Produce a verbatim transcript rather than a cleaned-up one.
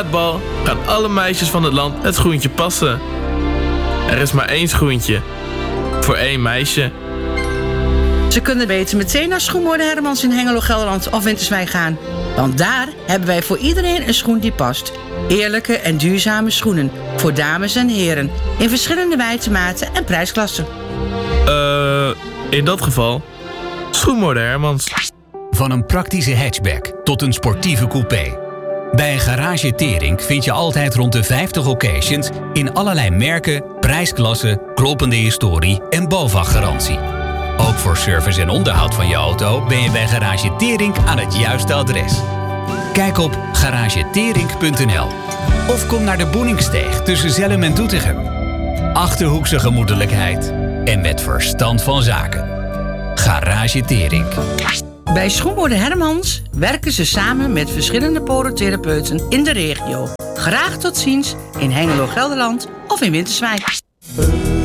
het bal gaan alle meisjes van het land het schoentje passen. Er is maar één schoentje voor één meisje. Ze kunnen beter meteen naar Schoenmoorden Hermans in Hengelo, Gelderland of Winterswijk gaan. Want daar hebben wij voor iedereen een schoen die past. Eerlijke en duurzame schoenen. Voor dames en heren. In verschillende wijte maten en prijsklassen. Eh, uh, in dat geval, Schoenmoorden Hermans. Van een praktische hatchback tot een sportieve coupé. Bij een Garage Teringk vind je altijd rond de vijftig occasions in allerlei merken, prijsklassen, kloppende historie en BOVAG-garantie. Ook voor service en onderhoud van je auto ben je bij Garage Teringk aan het juiste adres. Kijk op garage teringk punt n l of kom naar de Boeningsteeg tussen Zelhem en Doetinchem. Achterhoekse gemoedelijkheid en met verstand van zaken. Garage Teringk. Bij Schoenmoorden Hermans werken ze samen met verschillende podotherapeuten in de regio. Graag tot ziens in Hengelo, Gelderland of in Winterswijk.